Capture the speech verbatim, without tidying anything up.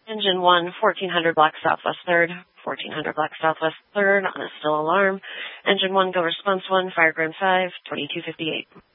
Engine one, fourteen hundred block southwest third, fourteen hundred block southwest third on a still alarm. Engine one, go response one, fire ground five, twenty-two fifty-eight.